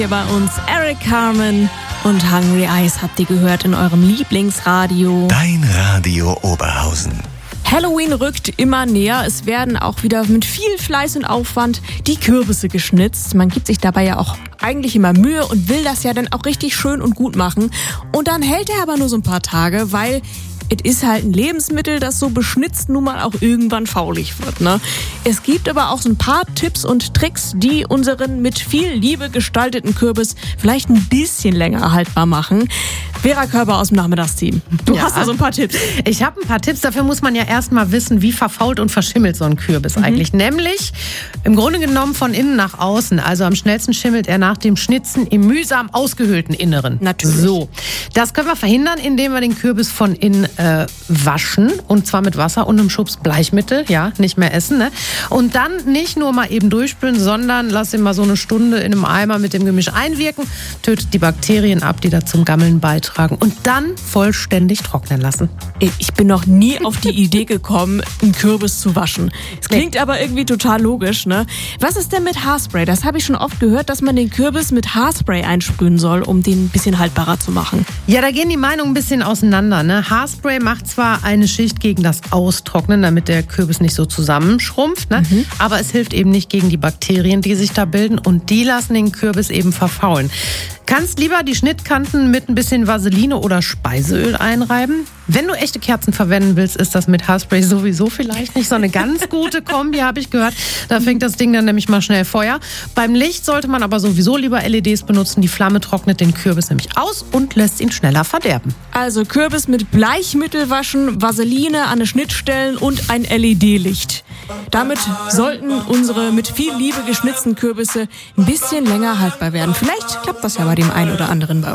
Hier bei uns Eric Carmen und Hungry Eyes habt ihr gehört in eurem Lieblingsradio. Dein Radio Oberhausen. Halloween rückt immer näher. Es werden auch wieder mit viel Fleiß und Aufwand die Kürbisse geschnitzt. Man gibt sich dabei ja auch eigentlich immer Mühe und will das ja dann auch richtig schön und gut machen. Und dann hält er aber nur so ein paar Tage, weil es ist halt ein Lebensmittel, das so beschnitzt nun mal auch irgendwann faulig wird, ne? Es gibt aber auch so ein paar Tipps und Tricks, die unseren mit viel Liebe gestalteten Kürbis vielleicht ein bisschen länger haltbar machen. Vera Körber aus dem Nachmittagsteam. Du hast da so ein paar Tipps. Ich habe ein paar Tipps. Dafür muss man ja erstmal wissen, wie verfault und verschimmelt so ein Kürbis eigentlich. Nämlich im Grunde genommen von innen nach außen. Also am schnellsten schimmelt er nach dem Schnitzen im mühsam ausgehöhlten Inneren. Natürlich. So, das können wir verhindern, indem wir den Kürbis von innen waschen. Und zwar mit Wasser und einem Schubs Bleichmittel. Ja, nicht mehr essen. Ne? Und dann nicht nur mal eben durchspülen, sondern lass ihn mal so eine Stunde in einem Eimer mit dem Gemisch einwirken. Tötet die Bakterien ab, die da zum Gammeln beitragen. Und dann vollständig trocknen lassen. Ich bin noch nie auf die Idee gekommen, einen Kürbis zu waschen. Es klingt aber irgendwie total logisch, ne? Was ist denn mit Haarspray? Das habe ich schon oft gehört, dass man den Kürbis mit Haarspray einsprühen soll, um den ein bisschen haltbarer zu machen. Ja, da gehen die Meinungen ein bisschen auseinander. Ne? Haarspray macht zwar eine Schicht gegen das Austrocknen, damit der Kürbis nicht so zusammenschrumpft, ne? Aber es hilft eben nicht gegen die Bakterien, die sich da bilden. Und die lassen den Kürbis eben verfaulen. Kannst lieber die Schnittkanten mit ein bisschen Vaseline oder Speiseöl einreiben. Wenn du echte Kerzen verwenden willst, ist das mit Haarspray sowieso vielleicht nicht so eine ganz gute Kombi, habe ich gehört. Da fängt das Ding dann nämlich mal schnell Feuer. Beim Licht sollte man aber sowieso lieber LEDs benutzen. Die Flamme trocknet den Kürbis nämlich aus und lässt ihn schneller verderben. Also Kürbis mit Bleichmittel waschen, Vaseline an den Schnittstellen und ein LED-Licht. Damit sollten unsere mit viel Liebe geschnitzten Kürbisse ein bisschen länger haltbar werden. Vielleicht klappt das ja bei dem einen oder anderen bei